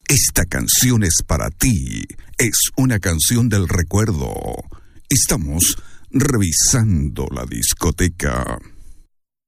Esta canción es para ti. Es una canción del recuerdo. Estamos revisando la discoteca.